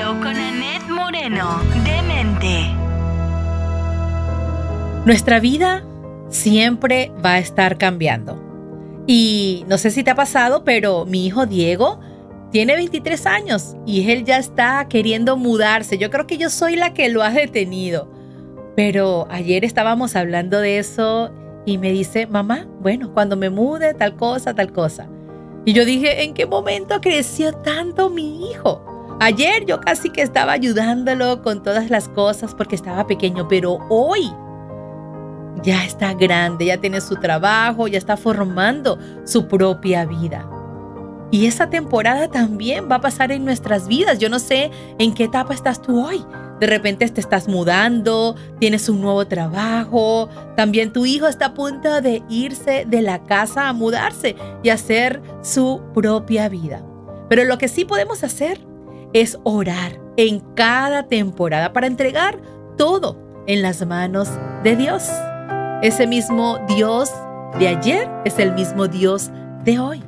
Tarot con Annette Moreno, Demente. Nuestra vida siempre va a estar cambiando. Y no sé si te ha pasado, pero mi hijo Diego tiene 23 años y él ya está queriendo mudarse. Yo creo que yo soy la que lo ha detenido. Pero ayer estábamos hablando de eso y me dice, mamá, bueno, cuando me mude, tal cosa, tal cosa. Y yo dije, ¿en qué momento creció tanto mi hijo? Ayer yo casi que estaba ayudándolo con todas las cosas porque estaba pequeño, pero hoy ya está grande, ya tiene su trabajo, ya está formando su propia vida. Y esa temporada también va a pasar en nuestras vidas. Yo no sé en qué etapa estás tú hoy. De repente te estás mudando, tienes un nuevo trabajo. También tu hijo está a punto de irse de la casa a mudarse y hacer su propia vida. Pero lo que sí podemos hacer es orar en cada temporada para entregar todo en las manos de Dios. Ese mismo Dios de ayer es el mismo Dios de hoy.